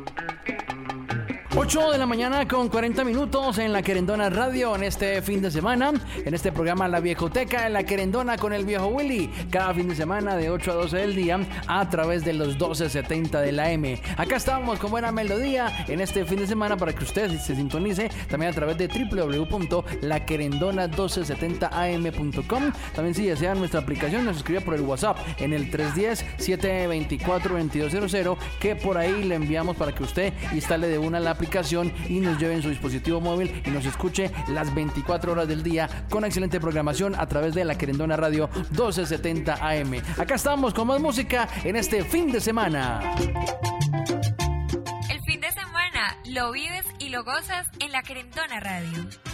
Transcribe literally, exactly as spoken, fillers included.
ocho de la mañana con cuarenta minutos en La Querendona Radio en este fin de semana, en este programa La Viejoteca en La Querendona con el viejo Willy, cada fin de semana de ocho a doce del día a través de los doce setenta de la M. Acá estamos con buena melodía en este fin de semana para que usted se sintonice también a través de doble u doble u doble u punto la querendona doce setenta a m punto com. También si desean nuestra aplicación nos escribe por el WhatsApp en el tres uno cero, siete dos cuatro, dos dos cero cero, que por ahí le enviamos para que usted instale de una la aplicación y nos lleve en su dispositivo móvil y nos escuche las veinticuatro horas del día con excelente programación a través de La Querendona Radio doce setenta A M. Acá estamos con más música en este fin de semana. El fin de semana lo vives y lo gozas en La Querendona Radio.